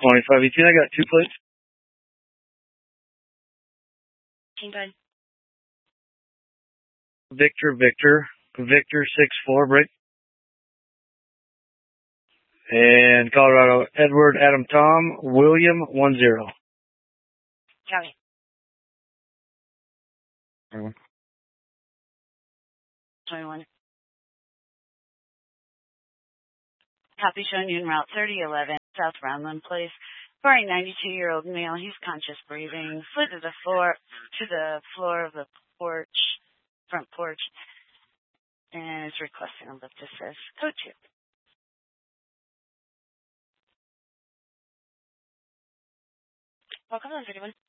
2518, I got 2 plates. King Bud. Victor 6-4, break. And Colorado, Edward Adam Tom, William 10. Copy. 21. Copy, showing you en route 3011, South Roundland Place. For a 92-year-old male, he's conscious breathing. Slid to the floor of the porch, front porch, and is requesting a lift assist. Code 2. Welcome on 31.